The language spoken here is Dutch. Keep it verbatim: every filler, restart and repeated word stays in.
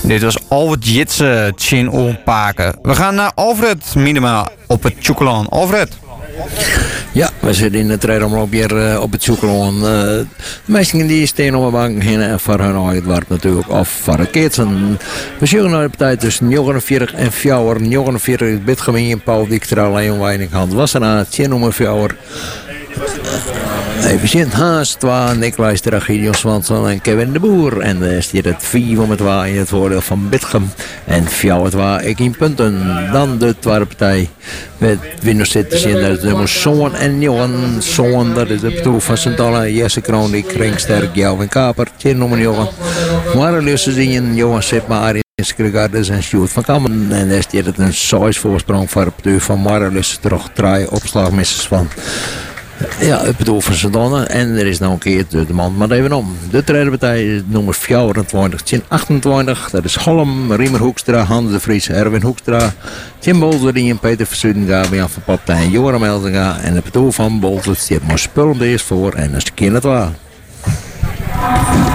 Dit was Alfred Jitsen, Chin Onpaken. We gaan naar Alfred Minima op het Tjoekelaan. Alfred. Ja, we zitten in het rijdomloop hier uh, op het Tjoekelaan. Uh, de meesten die staan op de bank en voor hun eigen dorp natuurlijk. Of voor het Keetsen. We zien naar de partij tussen negenenveertig en Fjouwer. negenenveertig is Bitgemeen, Paul Dijkstra, Leon Weininghand. Was er aan het tien nummer Fjouwer. Even zien, Haas, twee, Nicolai Stragidion Swanson en Kevin de Boer. En dan is hier het vier om het waar in het voordeel van Bitgem. En Fjouwer het waar, ik in punten. Dan de tweede partij met winnaars zitten zien. Dat is nummer Zoon en Johan. Zoon, dat is de proef van Sint-Anne. Jesse Kroon, die Kringsterk, Jouw en Kaper. tien nummer Johan. Maar lussen zien, Johan Sipma, Arie Skrigardes en Sjoerd van Kammen. En dan is hier het een zes voorsprong voor het duur van Marelus. Terug draai opslagmissers van. Ja, het bedoel van Sint-Anne. En er is nog een keer de, de man maar even om. De tweede partij is nummer vierentwintig, tien achtentwintig. Dat is Gollum, Riemer Hoekstra, Hans de Vries, Erwin Hoekstra, Tim Bolzerdien, Peter Versuiden, Gabian van Paptijn, Joram Elzinga. En het bedoel van Bolzerd zit maar spul deze voor en dat is een keer het waar.